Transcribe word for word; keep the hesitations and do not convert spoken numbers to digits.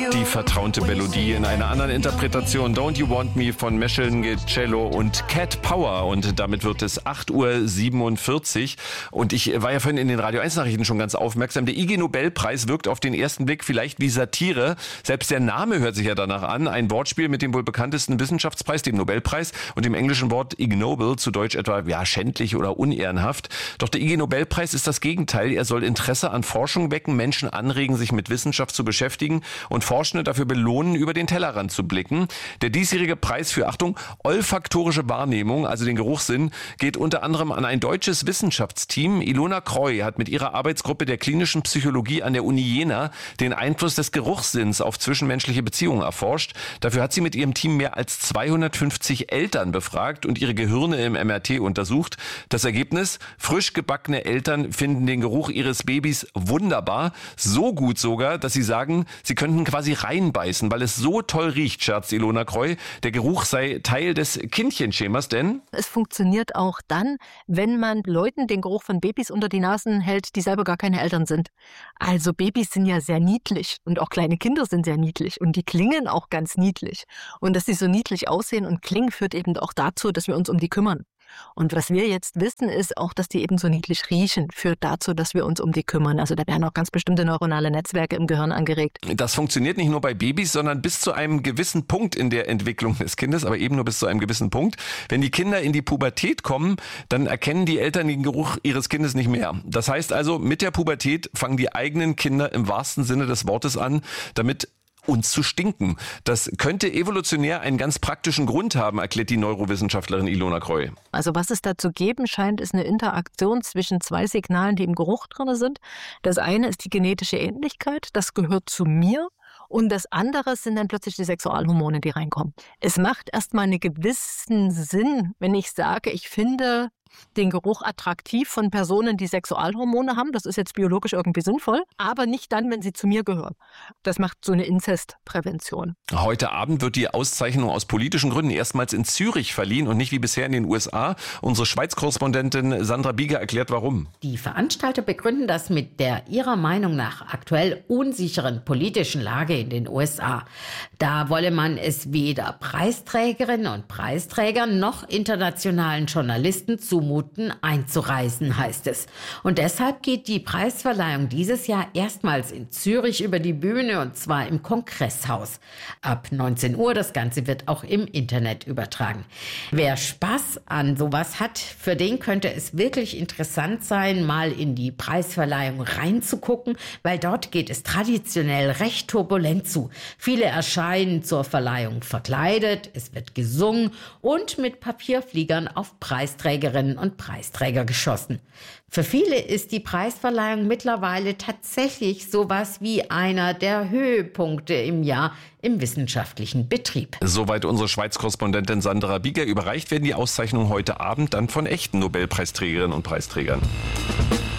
Die vertraute Melodie in einer anderen Interpretation. Don't You Want Me von Meshel Cello und Cat Power. Und damit wird es acht Uhr siebenundvierzig. Und ich war ja vorhin in den Radio eins Nachrichten schon ganz aufmerksam. Der I G-Nobelpreis wirkt auf den ersten Blick vielleicht wie Satire. Selbst der Name hört sich ja danach an. Ein Wortspiel mit dem wohl bekanntesten Wissenschaftspreis, dem Nobelpreis, und dem englischen Wort ignoble, zu Deutsch etwa ja schändlich oder unehrenhaft. Doch der I G-Nobelpreis ist das Gegenteil. Er soll Interesse an Forschung wecken, Menschen anregen, sich mit Wissenschaft zu beschäftigen und Forschende dafür belohnen, über den Tellerrand zu blicken. Der diesjährige Preis für, Achtung, olfaktorische Wahrnehmung, also den Geruchssinn, geht unter anderem an ein deutsches Wissenschaftsteam. Ilona Kreu hat mit ihrer Arbeitsgruppe der klinischen Psychologie an der Uni Jena den Einfluss des Geruchssinns auf zwischenmenschliche Beziehungen erforscht. Dafür hat sie mit ihrem Team mehr als zweihundertfünfzig Eltern befragt und ihre Gehirne im M R T untersucht. Das Ergebnis: Frisch gebackene Eltern finden den Geruch ihres Babys wunderbar. So gut sogar, dass sie sagen, sie könnten quasi reinbeißen, weil es so toll riecht, scherzt Ilona Kreu. Der Geruch sei Teil des Kindchenschemas, denn es funktioniert auch dann, wenn man Leuten den Geruch von Babys unter die Nasen hält, die selber gar keine Eltern sind. Also Babys sind ja sehr niedlich und auch kleine Kinder sind sehr niedlich und die klingen auch ganz niedlich. Und dass sie so niedlich aussehen und klingen, führt eben auch dazu, dass wir uns um die kümmern. Und was wir jetzt wissen, ist auch, dass die eben so niedlich riechen, führt dazu, dass wir uns um die kümmern. Also da werden auch ganz bestimmte neuronale Netzwerke im Gehirn angeregt. Das funktioniert nicht nur bei Babys, sondern bis zu einem gewissen Punkt in der Entwicklung des Kindes, aber eben nur bis zu einem gewissen Punkt. Wenn die Kinder in die Pubertät kommen, dann erkennen die Eltern den Geruch ihres Kindes nicht mehr. Das heißt also, mit der Pubertät fangen die eigenen Kinder im wahrsten Sinne des Wortes an, damit uns zu stinken. Das könnte evolutionär einen ganz praktischen Grund haben, erklärt die Neurowissenschaftlerin Ilona Kreu. Also was es da zu geben scheint, ist eine Interaktion zwischen zwei Signalen, die im Geruch drin sind. Das eine ist die genetische Ähnlichkeit, das gehört zu mir. Und das andere sind dann plötzlich die Sexualhormone, die reinkommen. Es macht erstmal einen gewissen Sinn, wenn ich sage, ich finde den Geruch attraktiv von Personen, die Sexualhormone haben. Das ist jetzt biologisch irgendwie sinnvoll, aber nicht dann, wenn sie zu mir gehören. Das macht so eine Inzestprävention. Heute Abend wird die Auszeichnung aus politischen Gründen erstmals in Zürich verliehen und nicht wie bisher in den U S A. Unsere Schweiz-Korrespondentin Sandra Bieger erklärt, warum. Die Veranstalter begründen das mit der ihrer Meinung nach aktuell unsicheren politischen Lage in den U S A. Da wolle man es weder Preisträgerinnen und Preisträgern noch internationalen Journalisten zumuten, einzureisen, heißt es. Und deshalb geht die Preisverleihung dieses Jahr erstmals in Zürich über die Bühne, und zwar im Kongresshaus. Ab neunzehn Uhr, das Ganze wird auch im Internet übertragen. Wer Spaß an sowas hat, für den könnte es wirklich interessant sein, mal in die Preisverleihung reinzugucken, weil dort geht es traditionell recht turbulent zu. Viele erscheinen zur Verleihung verkleidet, es wird gesungen und mit Papierfliegern auf Preisträgerinnen und Preisträger geschossen. Für viele ist die Preisverleihung mittlerweile tatsächlich sowas wie einer der Höhepunkte im Jahr im wissenschaftlichen Betrieb. Soweit unsere Schweiz-Korrespondentin Sandra Bieger. Überreicht werden die Auszeichnungen heute Abend dann von echten Nobelpreisträgerinnen und Preisträgern.